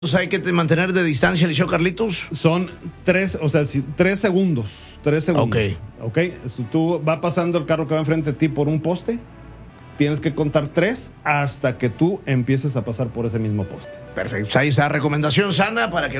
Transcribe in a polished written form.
hay que mantener de distancia, Liceo Carlitos? Son 3 segundos. 3 segundos. Ok. Tú va pasando el carro que va enfrente de ti por un poste. Tienes que contar 3 hasta que tú empieces a pasar por ese mismo poste. Perfecto. Ahí está, recomendación sana para que